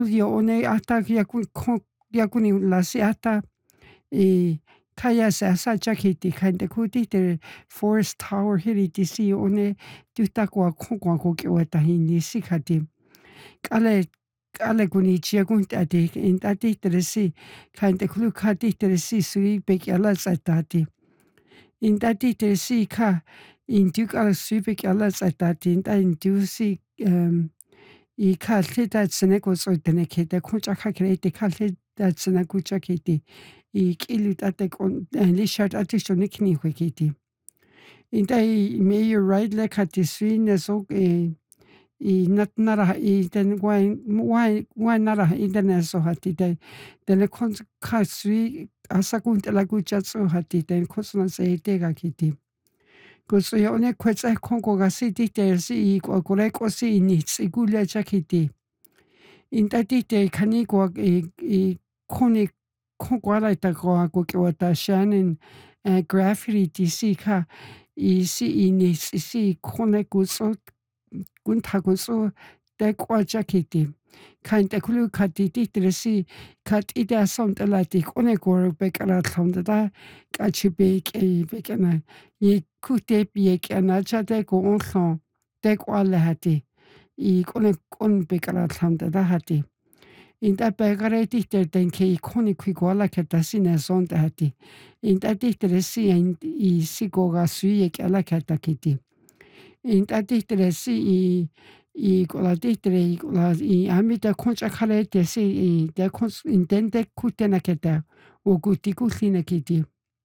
Yo one ata yakuni lasi ata kaya sa jakiti kante kuti te Forest Tower hiri tisi one tuta kwa ko ke wata hindi sikati kale kuni chia kunti ati intati teresi kante kulu kati teresi sui peki ala satati intati teresi ka intuk ala sui peki ala satati inta intusi I kaltita tseneko soitene kete kuncha kakrete kaltita tseneko chakiti I kilit atek on lishat atishonikni kwekiti inta mayor right le katiswin so I natnara I den why nara internet so hati den kon kaswi asakunt la guchat so hati den kosna se tega kiti Koso yone kwetsa kongo gasiti tersi I koreko si ni sigula chakiti intati te kani ko koni konkwala ta ko wata Shannon graffiti tisi ka I si ini si kone kuso kunta kuso te kwa chakiti kainte kulu katiti tersi kat ida somtalati kone ko bekara thamda kachibe ke bekana ye kute pie kana chate ko onson te kwa lahati I kon bekara thamda hati inta bekara ti ten ke koni kwala katasina sonta hati inta ti tersi I sikoga suye kala katakiti inta ti tersi I kola titre kola I amita koncha kale tesi I de kons intente kutena keta o guti kutina kiti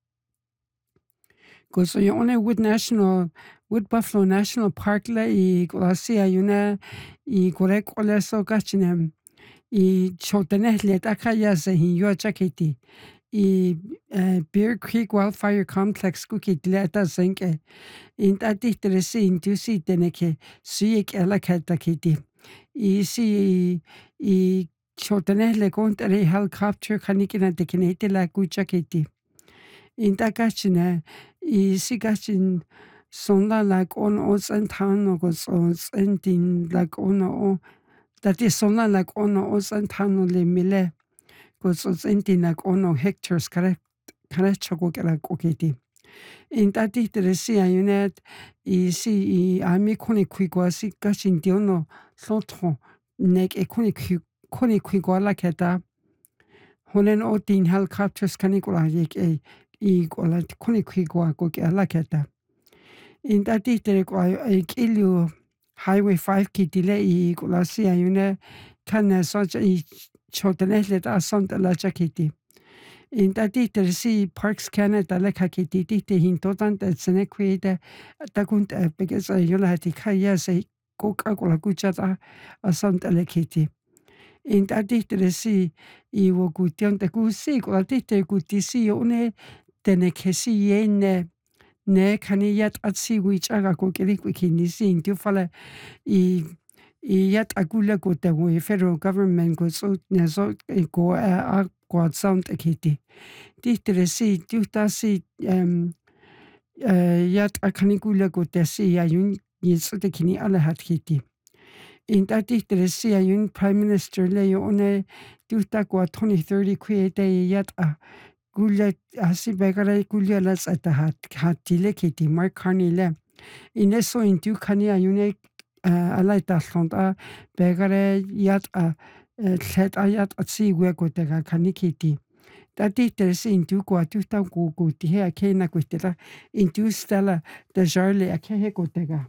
Koso yone Wood Buffalo National Park la I kola si ayuna I kore kola so kachinem I chotene leta kaya se hinyo chakiti I Bear Creek Wildfire Complex kukit leta zenke inta titresi intusi teneke suyek ala katakiti I si I chotene le kontere helicopter kanikina tekinete la kuchakiti inta kachina I si kachin sonda like on osantano gos entin like on that is sonda like on osantano le mile gos entin like on hectares kare choko kara kokiti intati teresi ayunet I si ami koni kwigwa si kachin diono lotro nek koni kwigwa la keta honen otin helicopters kanikula yek I kola koni kwigwa ko ke la keta intati tere ko kilu highway 5 kitile I kola si ayune kana socha I chotene leta sonta la chakiti intati tersi Parks Canada le kakiti te hintotan te senequita takunt because yola hati kaya se koka kola kuchata asanta le kiti intati tersi I wokution te kusi kola te kutisi one tene kesi yene ne kaniyat atsi wichaga ko kini si intu fala I yat agula ko te federal government ko so neso ko kwa sound kiti titresi tutasi yat akanikula ko tesi ayun yitsote kini ala hat kiti inta titresi ayun prime minister le one tuta kwa 2030 kuete yat gula asi begara gula las at hatile kiti Mark Carney le ineso intu kani ayune ala taslonta begara yat let ayat atsi weko te kanikiti Tati tersi intu kwa tuta ku tihe ake na kutela intu stella de jarle ake kotega.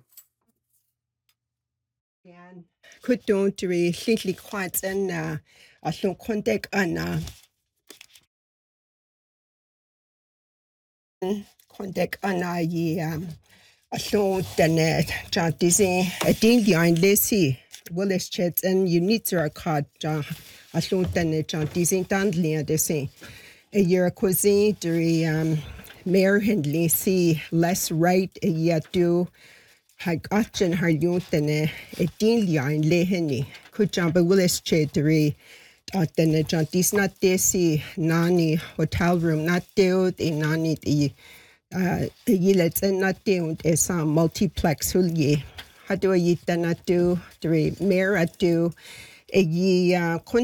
Kutung tiri llili kwat yn allwn condeg yna. Condeg yna I allwn dyna jadisi y dingiau'n lesi. Willis ched yn unitra card allwn dyna jadisi'n dandli a desi. Year cuisine dri mayor Hindley see less right yadu hagachin haryuntene edinlian leheni kujamba Willis chedri atene jantis not desi nani hotel room not deud nani the yilets and not deud is multiplex hulye hadu yitana do dri mayor adu ye